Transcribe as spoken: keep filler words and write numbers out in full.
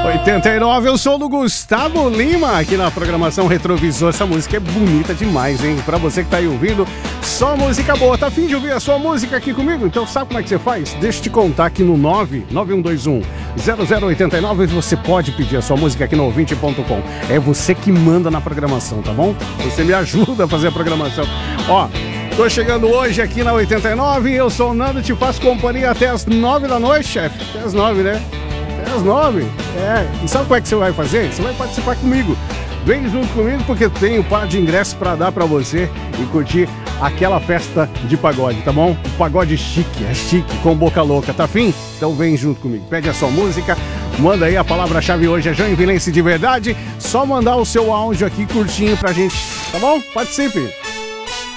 oitenta e nove, eu sou do Gustavo Lima, aqui na programação Retrovisor. Essa música é bonita demais, hein? Pra você que tá aí ouvindo, só música boa. Tá a fim de ouvir a sua música aqui comigo? Então sabe como é que você faz? Deixa eu te contar aqui no nove nove um dois um zero zero oito nove. Você pode pedir a sua música aqui no ouvinte ponto com. É você que manda na programação, tá bom? Você me ajuda a fazer a programação. Ó, tô chegando hoje aqui na oitenta e nove. Eu sou o Nando, te faço companhia até as nove da noite, chefe. Até as nove, né? Às nove. É. E sabe como é que você vai fazer? Você vai participar comigo. Vem junto comigo porque tem um par de ingressos pra dar pra você e curtir aquela festa de pagode, tá bom? O pagode chique, é chique, com boca louca, tá afim? Então vem junto comigo. Pede a sua música, manda aí, a palavra-chave hoje é Joinvilense de verdade. Só mandar o seu áudio aqui curtinho pra gente, tá bom? Participe!